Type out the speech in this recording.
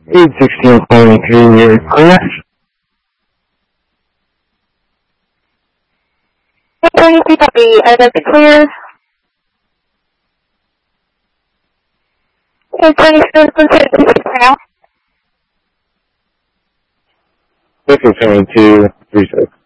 816 calling through your clear. 22 copy, I'd like to clear. 826, for now. This is 2236.